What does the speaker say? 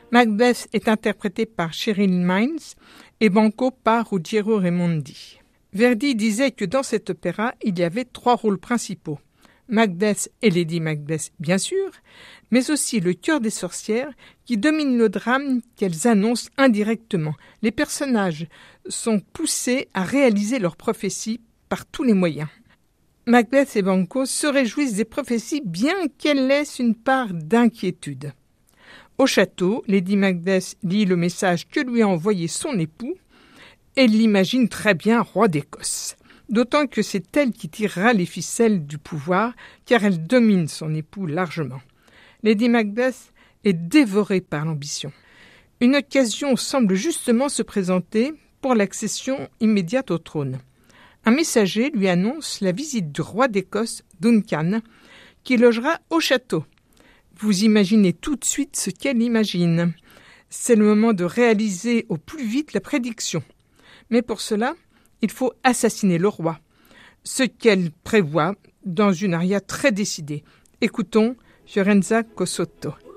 Macbeth est interprété par Cheryl Mines et Banquo par Ruggiero Raimondi. Verdi disait que dans cet opéra, il y avait 3 rôles principaux. Macbeth et Lady Macbeth, bien sûr, mais aussi le cœur des sorcières qui domine le drame qu'elles annoncent indirectement. Les personnages sont poussés à réaliser leurs prophéties par tous les moyens. Macbeth et Banquo se réjouissent des prophéties bien qu'elles laissent une part d'inquiétude. Au château, Lady Macbeth lit le message que lui a envoyé son époux et l'imagine très bien roi d'Écosse. D'autant que c'est elle qui tirera les ficelles du pouvoir, car elle domine son époux largement. Lady Macbeth est dévorée par l'ambition. Une occasion semble justement se présenter pour l'accession immédiate au trône. Un messager lui annonce la visite du roi d'Écosse, Duncan, qui logera au château. Vous imaginez tout de suite ce qu'elle imagine. C'est le moment de réaliser au plus vite la prédiction. Mais pour cela, il faut assassiner le roi, ce qu'elle prévoit dans une aria très décidée. Écoutons Fiorenza Cossotto.